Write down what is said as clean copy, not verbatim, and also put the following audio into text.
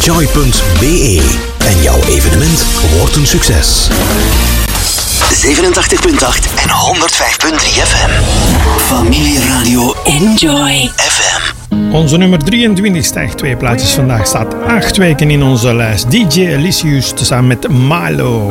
Enjoy.be. En jouw evenement wordt een succes. 87.8 en 105.3 FM. Familieradio Enjoy FM. Onze nummer 23 stijgt 2 plaatjes vandaag. Staat 8 weken in onze lijst. DJ Elysius tezamen met Milo.